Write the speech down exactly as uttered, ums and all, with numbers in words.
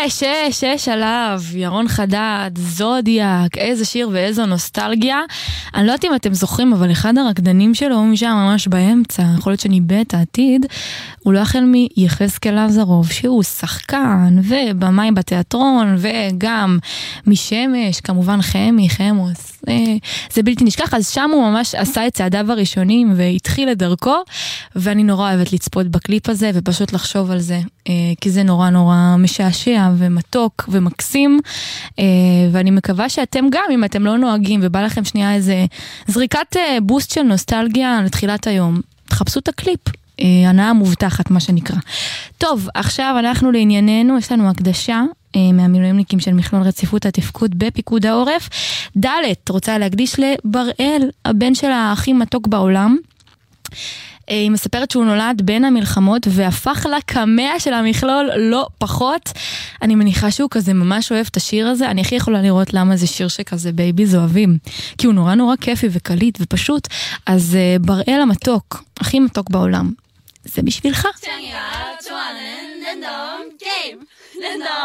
שש, שש, שש עליו, ירון חדד, זודיאק, איזה שיר ואיזו נוסטלגיה. אני לא יודעת אם אתם זוכרים, אבל אחד הרקדנים שלו הוא משם ממש באמצע, יכול להיות שניבא את העתיד, הוא לא החל מיחזקאל לזרוב, שהוא שחקן ובמאי בתיאטרון, וגם משמש, כמובן חמי, חמוס, זה בלתי נשכח. אז שם הוא ממש עשה את צעדיו הראשונים והתחיל את דרכו, ואני נורא אוהבת לצפות בקליפ הזה ופשוט לחשוב על זה, כי זה נורא נורא משעשע ומתוק ומקסים, ואני מקווה שאתם גם, אם אתם לא נוהגים ובא לכם שנייה איזה זריקת בוסט של נוסטלגיה לתחילת היום, תחפשו את הקליפ, הנאה מובטחת מה שנקרא. טוב, עכשיו אנחנו לענייננו, יש לנו הקדשה מהמילואימניקים של מכלול רציפות התפקוד בפיקוד העורף. דלת רוצה להקדיש לבראל, הבן שלה הכי מתוק בעולם. היא מספרת שהוא נולד בין המלחמות והפך לקמע של המכלול לא פחות. אני מניחה שהוא כזה ממש אוהב את השיר הזה. אני הכי יכולה לראות למה זה שיר שכזה בייביז אוהבים, כי הוא נורא נורא כיפי וקליט ופשוט. אז בראל המתוק, הכי מתוק בעולם, זה בשבילך.